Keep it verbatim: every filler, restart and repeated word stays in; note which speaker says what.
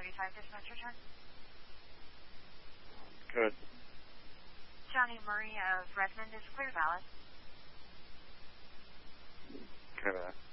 Speaker 1: thirty-five, dispatch return.
Speaker 2: Good.
Speaker 1: Johnny Murray of Redmond is clear valid.
Speaker 2: Good.